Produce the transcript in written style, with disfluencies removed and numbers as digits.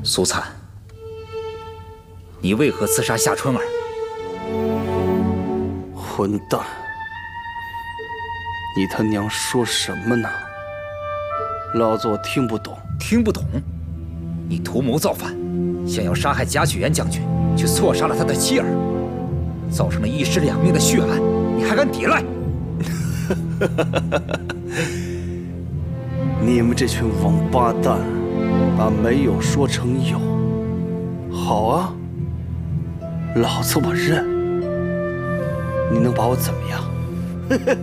苏灿，你为何刺杀夏春儿？ 混蛋！你他娘说什么呢？老子我听不懂。 听不懂？你图谋造反，想要杀害贾诩元将军，却错杀了他的妻儿，造成了一尸两命的血案，你还敢抵赖？ 你们这群王八蛋，把没有说成有。好啊，老子我认。你能把我怎么样？